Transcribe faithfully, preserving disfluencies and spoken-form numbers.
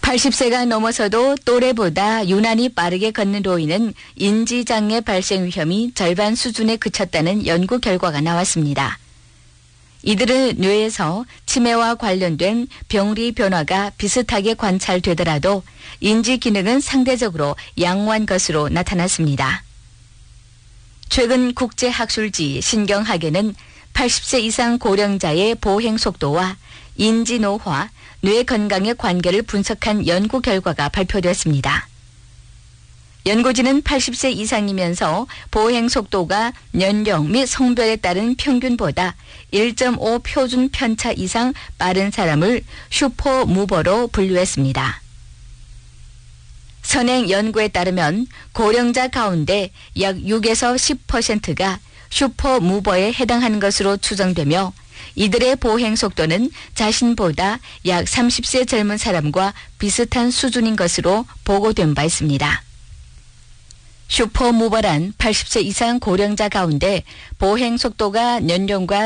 팔십 세가 넘어서도 또래보다 유난히 빠르게 걷는 노인은 인지장애 발생 위험이 절반 수준에 그쳤다는 연구 결과가 나왔습니다. 이들은 뇌에서 치매와 관련된 병리 변화가 비슷하게 관찰되더라도 인지 기능은 상대적으로 양호한 것으로 나타났습니다. 최근 국제학술지 신경학에는 팔십 세 이상 고령자의 보행 속도와 인지 노화, 뇌 건강의 관계를 분석한 연구 결과가 발표됐습니다. 연구진은 팔십 세 이상이면서 보행 속도가 연령 및 성별에 따른 평균보다 일 점 오 표준 편차 이상 빠른 사람을 슈퍼무버로 분류했습니다. 선행 연구에 따르면 고령자 가운데 약 육에서 십 퍼센트가 슈퍼무버에 해당하는 것으로 추정되며 이들의 보행 속도는 자신보다 약 삼십 세 젊은 사람과 비슷한 수준인 것으로 보고된 바 있습니다. 슈퍼무버란 팔십 세 이상 고령자 가운데 보행 속도가 연령과